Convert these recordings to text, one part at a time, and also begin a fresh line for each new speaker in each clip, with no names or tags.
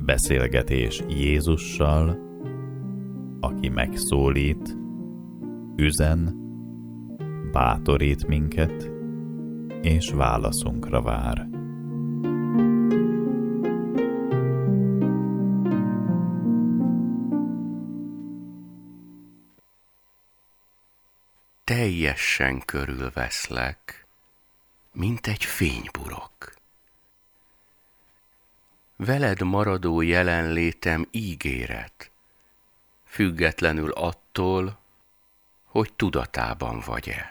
Beszélgetés Jézussal, aki megszólít, üzen, bátorít minket, és válaszunkra vár.
Teljesen körülveszlek, mint egy fényburok. Veled maradó jelenlétem ígéret, függetlenül attól, hogy tudatában vagy-e.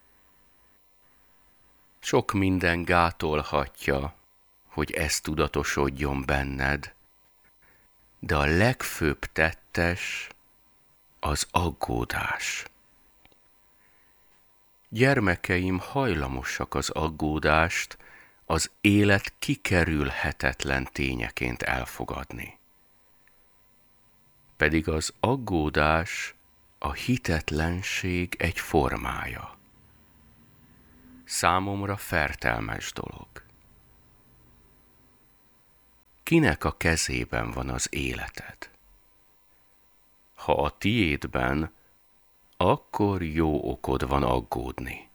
Sok minden gátolhatja, hogy ez tudatosodjon benned, de a legfőbb tettes az aggódás. Gyermekeim hajlamosak az aggódást az élet kikerülhetetlen tényeként elfogadni. Pedig az aggódás a hitetlenség egy formája. Számomra fertelmes dolog. Kinek a kezében van az életed? Ha a tiédben, akkor jó okod van aggódni.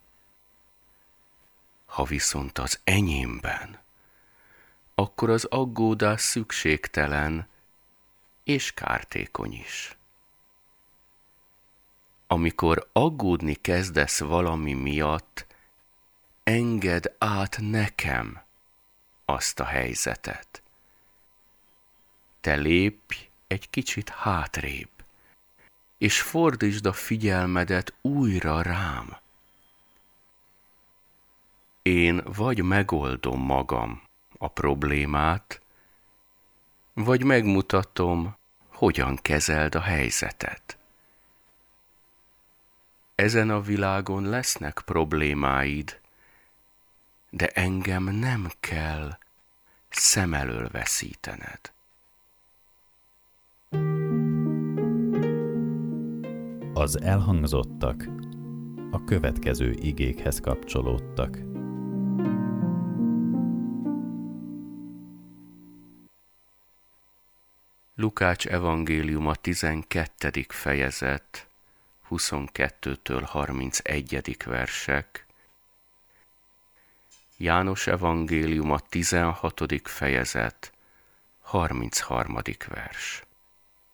Ha viszont az enyémben, akkor az aggódás szükségtelen és kártékony is. Amikor aggódni kezdesz valami miatt, engedd át nekem azt a helyzetet. Te lépj egy kicsit hátrébb, és fordítsd a figyelmedet újra rám. Én vagy megoldom magam a problémát, vagy megmutatom, hogyan kezeld a helyzetet. Ezen a világon lesznek problémáid, de engem nem kell szem elől veszítened.
Az elhangzottak a következő igékhez kapcsolódtak.
Lukács evangéliuma 12. fejezet, 22-től 31. versek, János evangéliuma 16. fejezet, 33. vers.